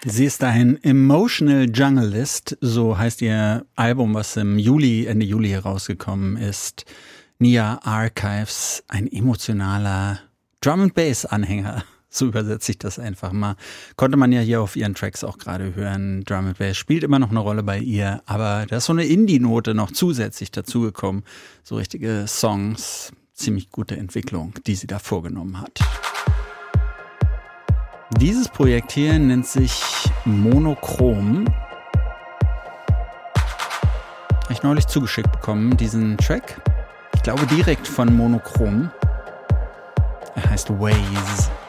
Sie ist ein Emotional Junglist, so heißt ihr Album, was im Ende Juli herausgekommen ist. Nia Archives, ein emotionaler Drum-and-Bass-Anhänger. So übersetze ich das einfach mal. Konnte man ja hier auf ihren Tracks auch gerade hören. Drum and Bass spielt immer noch eine Rolle bei ihr, aber da ist so eine Indie-Note noch zusätzlich dazugekommen. So richtige Songs, ziemlich gute Entwicklung, die sie da vorgenommen hat. Dieses Projekt hier nennt sich Monochrom. Habe ich neulich zugeschickt bekommen, diesen Track. Ich glaube direkt von Monochrom. Er heißt Ways.